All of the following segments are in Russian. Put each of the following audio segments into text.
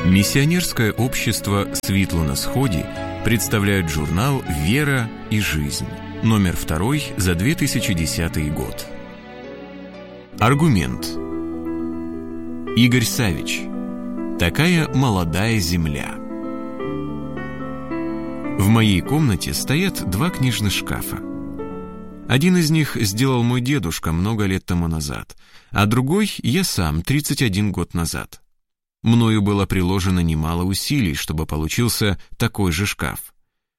Миссионерское общество «Светло на сходе» представляет журнал «Вера и жизнь», номер 2 за 2010 год. Аргумент. Игорь Савич. Такая молодая земля. В моей комнате стоят 2 книжных шкафа. Один из них сделал мой дедушка много лет тому назад, а другой я сам 31 год назад. Мною было приложено немало усилий, чтобы получился такой же шкаф.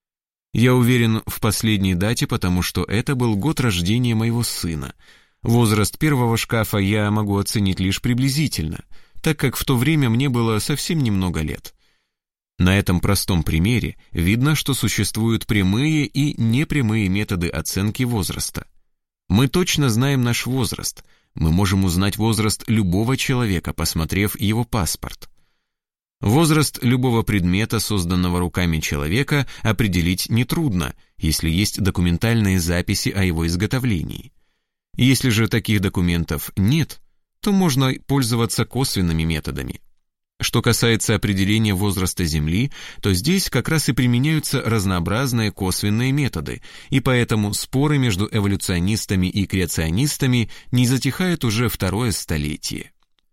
Я уверен в последней дате, потому что это был год рождения моего сына. Возраст первого шкафа я могу оценить лишь приблизительно, так как в то время мне было совсем немного лет. На этом простом примере видно, что существуют прямые и непрямые методы оценки возраста. Мы точно знаем наш возраст. Мы можем узнать возраст любого человека, посмотрев его паспорт. Возраст любого предмета, созданного руками человека, определить нетрудно, если есть документальные записи о его изготовлении. Если же таких документов нет, то можно пользоваться косвенными методами. Что касается определения возраста Земли, то здесь как раз и применяются разнообразные косвенные методы, и поэтому споры между эволюционистами и креационистами не затихают уже 2-е столетие.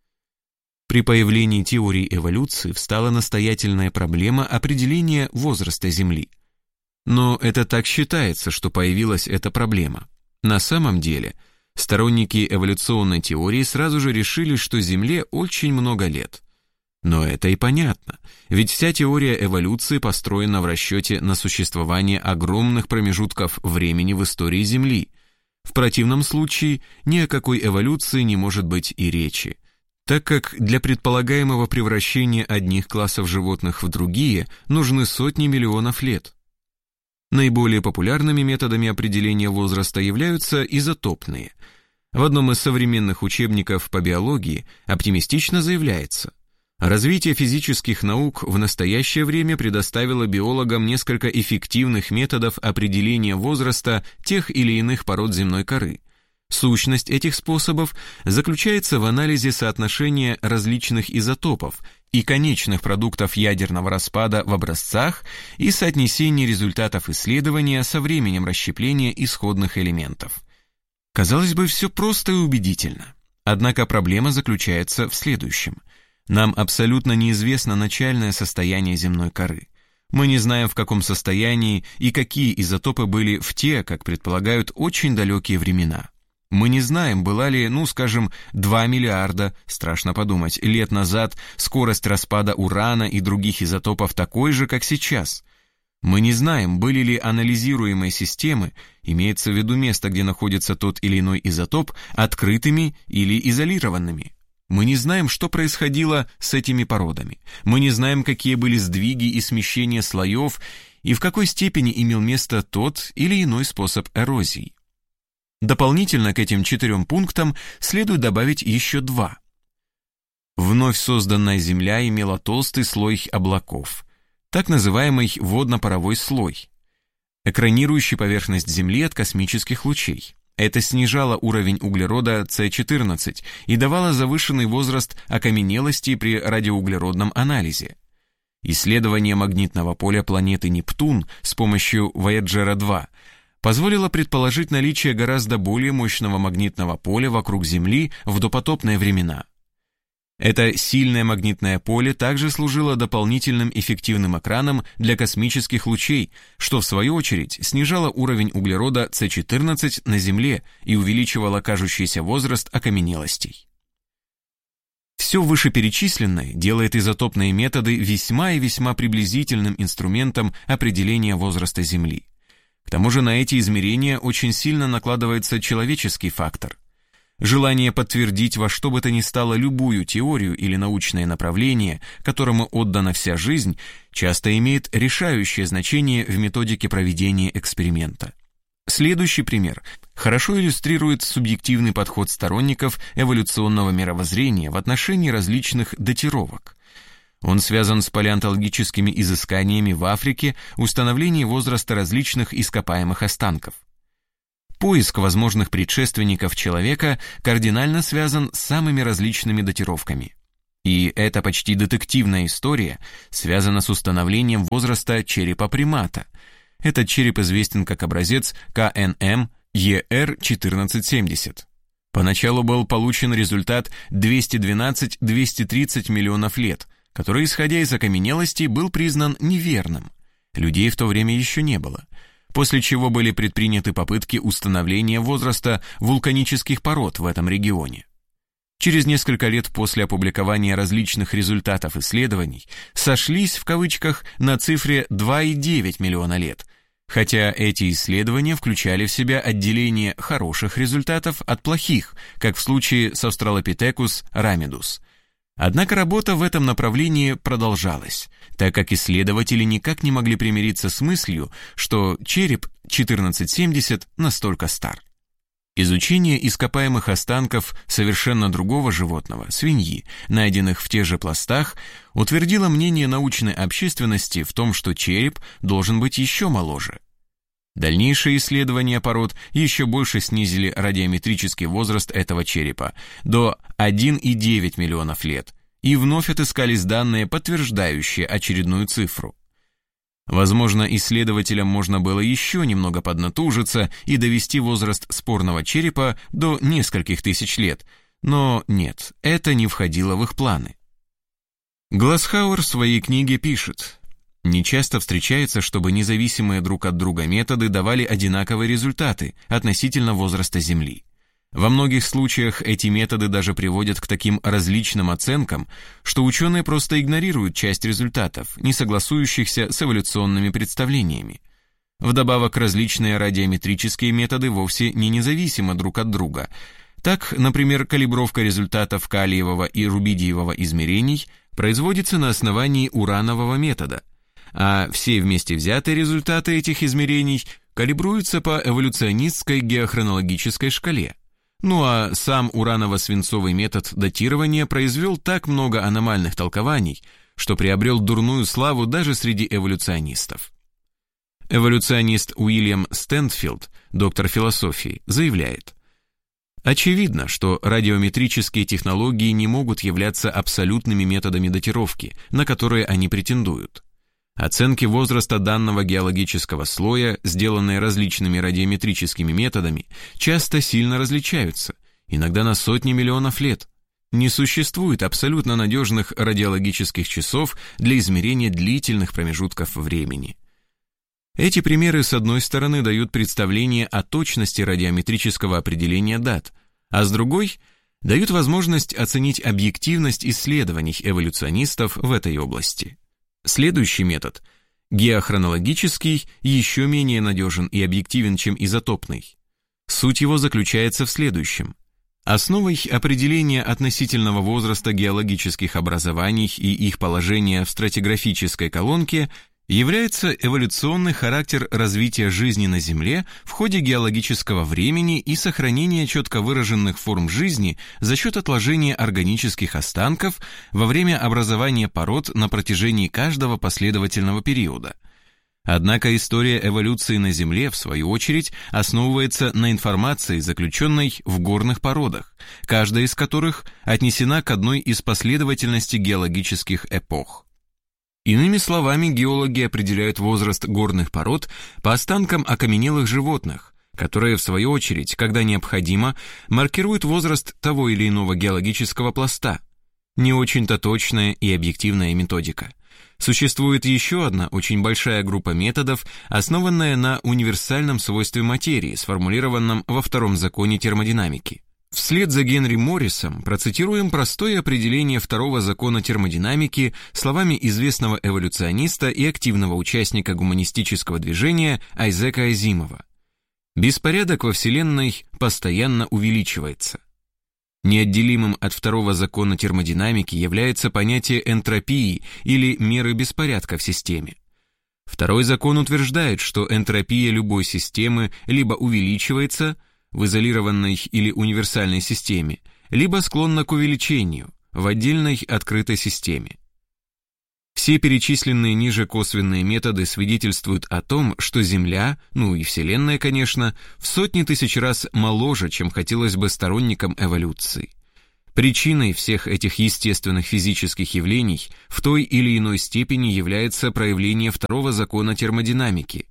При появлении теории эволюции встала настоятельная проблема определения возраста Земли. Но это так считается, что появилась эта проблема. На самом деле, сторонники эволюционной теории сразу же решили, что Земле очень много лет. Но это и понятно, ведь вся теория эволюции построена в расчете на существование огромных промежутков времени в истории Земли. В противном случае ни о какой эволюции не может быть и речи, так как для предполагаемого превращения одних классов животных в другие нужны сотни миллионов лет. Наиболее популярными методами определения возраста являются изотопные. В одном из современных учебников по биологии оптимистично заявляется: развитие физических наук в настоящее время предоставило биологам несколько эффективных методов определения возраста тех или иных пород земной коры. Сущность этих способов заключается в анализе соотношения различных изотопов и конечных продуктов ядерного распада в образцах и соотнесении результатов исследования со временем расщепления исходных элементов. Казалось бы, все просто и убедительно. Однако проблема заключается в следующем. Нам абсолютно неизвестно начальное состояние земной коры. Мы не знаем, в каком состоянии и какие изотопы были в те, как предполагают, очень далекие времена. Мы не знаем, была ли, 2 миллиарда, страшно подумать, лет назад скорость распада урана и других изотопов такой же, как сейчас. Мы не знаем, были ли анализируемые системы, имеется в виду место, где находится тот или иной изотоп, открытыми или изолированными. Мы не знаем, что происходило с этими породами. Мы не знаем, какие были сдвиги и смещения слоев и в какой степени имел место тот или иной способ эрозии. Дополнительно к этим 4 пунктам следует добавить еще 2. Вновь созданная Земля имела толстый слой облаков, так называемый водно-паровой слой, экранирующий поверхность Земли от космических лучей. Это снижало уровень углерода С14 и давало завышенный возраст окаменелости при радиоуглеродном анализе. Исследование магнитного поля планеты Нептун с помощью Voyager-2 позволило предположить наличие гораздо более мощного магнитного поля вокруг Земли в допотопные времена. Это сильное магнитное поле также служило дополнительным эффективным экраном для космических лучей, что в свою очередь снижало уровень углерода С14 на Земле и увеличивало кажущийся возраст окаменелостей. Все вышеперечисленное делает изотопные методы весьма и весьма приблизительным инструментом определения возраста Земли. К тому же на эти измерения очень сильно накладывается человеческий фактор. Желание подтвердить во что бы то ни стало любую теорию или научное направление, которому отдана вся жизнь, часто имеет решающее значение в методике проведения эксперимента. Следующий пример хорошо иллюстрирует субъективный подход сторонников эволюционного мировоззрения в отношении различных датировок. Он связан с палеонтологическими изысканиями в Африке, установлением возраста различных ископаемых останков. Поиск возможных предшественников человека кардинально связан с самыми различными датировками. И эта почти детективная история связана с установлением возраста черепа примата. Этот череп известен как образец КНМ ER1470. Поначалу был получен результат 212-230 миллионов лет, который, исходя из окаменелостей, был признан неверным. Людей в то время еще не было. После чего были предприняты попытки установления возраста вулканических пород в этом регионе. Через несколько лет после опубликования различных результатов исследований сошлись в кавычках на цифре 2,9 миллиона лет, хотя эти исследования включали в себя отделение хороших результатов от плохих, как в случае с Australopithecus ramidus. Однако работа в этом направлении продолжалась, так как исследователи никак не могли примириться с мыслью, что череп 1470 настолько стар. Изучение ископаемых останков совершенно другого животного, свиньи, найденных в тех же пластах, утвердило мнение научной общественности в том, что череп должен быть еще моложе. Дальнейшие исследования пород еще больше снизили радиометрический возраст этого черепа до 1,9 миллионов лет, и вновь отыскались данные, подтверждающие очередную цифру. Возможно, исследователям можно было еще немного поднатужиться и довести возраст спорного черепа до нескольких тысяч лет, но нет, это не входило в их планы. Гласхауэр в своей книге пишет: «Нечасто встречается, чтобы независимые друг от друга методы давали одинаковые результаты относительно возраста Земли. Во многих случаях эти методы даже приводят к таким различным оценкам, что ученые просто игнорируют часть результатов, не согласующихся с эволюционными представлениями. Вдобавок, различные радиометрические методы вовсе не независимы друг от друга. Так, например, калибровка результатов калиевого и рубидиевого измерений производится на основании уранового метода, а все вместе взятые результаты этих измерений калибруются по эволюционистской геохронологической шкале. Ну а сам ураново-свинцовый метод датирования произвел так много аномальных толкований, что приобрел дурную славу даже среди эволюционистов. Эволюционист Уильям Стэнфилд, доктор философии, заявляет: «Очевидно, что радиометрические технологии не могут являться абсолютными методами датировки, на которые они претендуют. Оценки возраста данного геологического слоя, сделанные различными радиометрическими методами, часто сильно различаются, иногда на сотни миллионов лет. Не существует абсолютно надежных радиологических часов для измерения длительных промежутков времени». Эти примеры, с одной стороны, дают представление о точности радиометрического определения дат, а с другой – дают возможность оценить объективность исследований эволюционистов в этой области. Следующий метод, геохронологический, еще менее надежен и объективен, чем изотопный. Суть его заключается в следующем. Основой определения относительного возраста геологических образований и их положения в стратиграфической колонке является эволюционный характер развития жизни на Земле в ходе геологического времени и сохранения четко выраженных форм жизни за счет отложения органических останков во время образования пород на протяжении каждого последовательного периода. Однако история эволюции на Земле, в свою очередь, основывается на информации, заключенной в горных породах, каждая из которых отнесена к одной из последовательностей геологических эпох. Иными словами, геологи определяют возраст горных пород по останкам окаменелых животных, которые, в свою очередь, когда необходимо, маркируют возраст того или иного геологического пласта. Не очень-то точная и объективная методика. Существует еще одна очень большая группа методов, основанная на универсальном свойстве материи, сформулированном во втором законе термодинамики. Вслед за Генри Моррисом процитируем простое определение второго закона термодинамики словами известного эволюциониста и активного участника гуманистического движения Айзека Азимова. Беспорядок во Вселенной постоянно увеличивается. Неотделимым от второго закона термодинамики является понятие энтропии или меры беспорядка в системе. Второй закон утверждает, что энтропия любой системы либо увеличивается в изолированной или универсальной системе, либо склонна к увеличению в отдельной открытой системе. Все перечисленные ниже косвенные методы свидетельствуют о том, что Земля, ну и Вселенная, конечно, в сотни тысяч раз моложе, чем хотелось бы сторонникам эволюции. Причиной всех этих естественных физических явлений в той или иной степени является проявление второго закона термодинамики.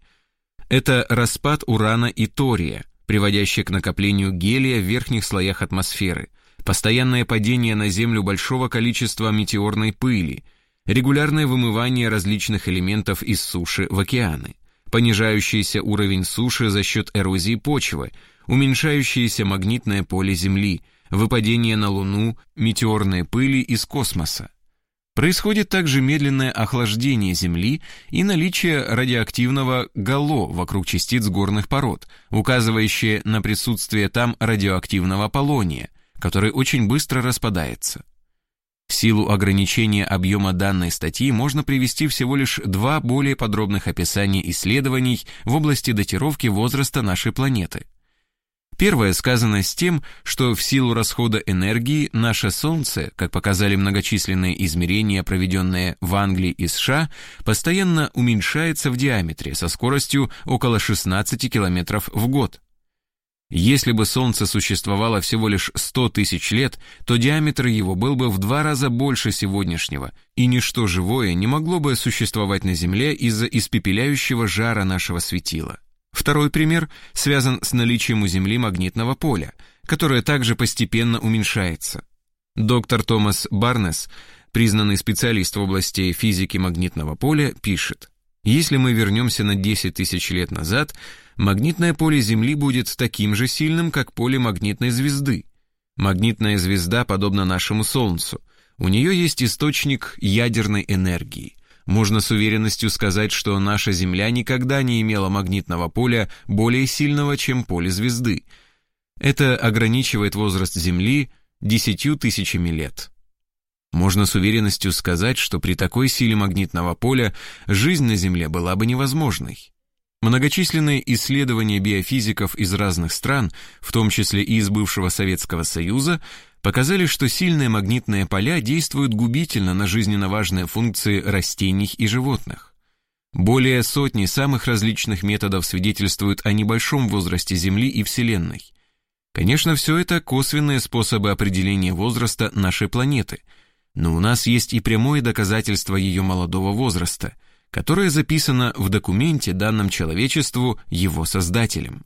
Это распад урана и тория, приводящий к накоплению гелия в верхних слоях атмосферы, постоянное падение на Землю большого количества метеорной пыли, регулярное вымывание различных элементов из суши в океаны, понижающийся уровень суши за счет эрозии почвы, уменьшающееся магнитное поле Земли, выпадение на Луну метеорной пыли из космоса. Происходит также медленное охлаждение Земли и наличие радиоактивного гало вокруг частиц горных пород, указывающее на присутствие там радиоактивного полония, который очень быстро распадается. В силу ограничения объема данной статьи можно привести всего лишь два более подробных описания исследований в области датировки возраста нашей планеты. Первое сказано с тем, что в силу расхода энергии наше Солнце, как показали многочисленные измерения, проведенные в Англии и США, постоянно уменьшается в диаметре со скоростью около 16 км в год. Если бы Солнце существовало всего лишь 100 тысяч лет, то диаметр его был бы в 2 раза больше сегодняшнего, и ничто живое не могло бы существовать на Земле из-за испепеляющего жара нашего светила. Второй пример связан с наличием у Земли магнитного поля, которое также постепенно уменьшается. Доктор Томас Барнес, признанный специалист в области физики магнитного поля, пишет: «Если мы вернемся на 10 тысяч лет назад, магнитное поле Земли будет таким же сильным, как поле магнитной звезды. Магнитная звезда подобна нашему Солнцу. У нее есть источник ядерной энергии. Можно с уверенностью сказать, что наша Земля никогда не имела магнитного поля более сильного, чем поле звезды. Это ограничивает возраст Земли 10 тысячами лет. Можно с уверенностью сказать, что при такой силе магнитного поля жизнь на Земле была бы невозможной. Многочисленные исследования биофизиков из разных стран, в том числе и из бывшего Советского Союза, показали, что сильные магнитные поля действуют губительно на жизненно важные функции растений и животных. Более сотни самых различных методов свидетельствуют о небольшом возрасте Земли и Вселенной. Конечно, все это косвенные способы определения возраста нашей планеты, но у нас есть и прямое доказательство ее молодого возраста, которое записано в документе, данном человечеству его создателем.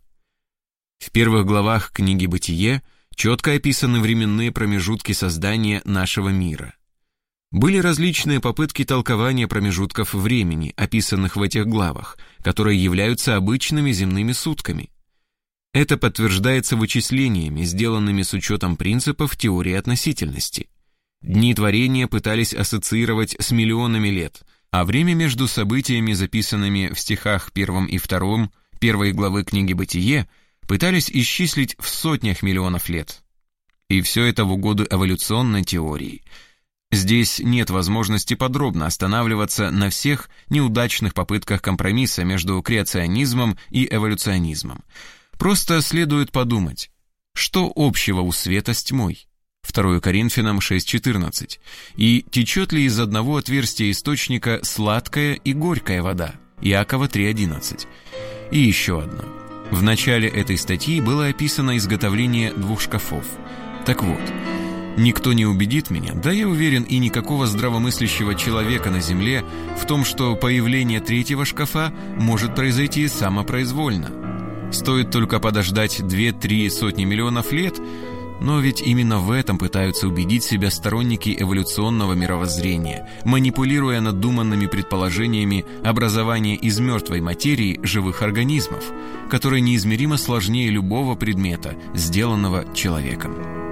В первых главах книги «Бытие» четко описаны временные промежутки создания нашего мира. Были различные попытки толкования промежутков времени, описанных в этих главах, которые являются обычными земными сутками. Это подтверждается вычислениями, сделанными с учетом принципов теории относительности. Дни творения пытались ассоциировать с миллионами лет, а время между событиями, записанными в стихах 1 и 2 первой главы книги «Бытие», пытались исчислить в сотнях миллионов лет. И все это в угоду эволюционной теории. Здесь нет возможности подробно останавливаться на всех неудачных попытках компромисса между креационизмом и эволюционизмом. Просто следует подумать, что общего у света с тьмой? 2 Коринфянам 6:14. И течет ли из одного отверстия источника сладкая и горькая вода? Иакова 3:11. И еще одно. В начале этой статьи было описано изготовление 2 шкафов. Так вот, никто не убедит меня, да я уверен и никакого здравомыслящего человека на Земле, в том, что появление 3-го шкафа может произойти самопроизвольно. Стоит только подождать 2-3 сотни миллионов лет, но ведь именно в этом пытаются убедить себя сторонники эволюционного мировоззрения, манипулируя надуманными предположениями образования из мертвой материи живых организмов, которые неизмеримо сложнее любого предмета, сделанного человеком.